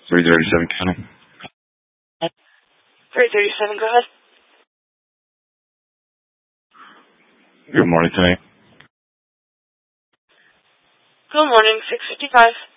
337 County. 337, go ahead. Good morning, Tony. Good morning, 655.